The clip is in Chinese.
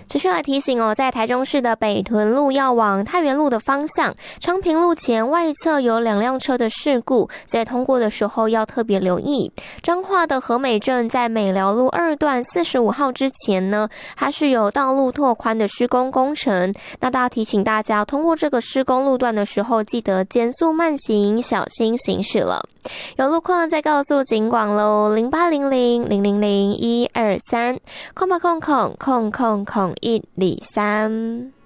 持续来提醒在台中市的北屯路要往太原路的方向，昌平路前外侧有2辆车的事故，在通过的时候要特别留意。彰化的和美镇在美寮路2段45号之前呢，它是有道路拓宽的施工工程，那大家提醒大家通过这个施工路段的时候，记得减速慢行，小心行驶了。有路况再告诉警广咯，0800000123，空123。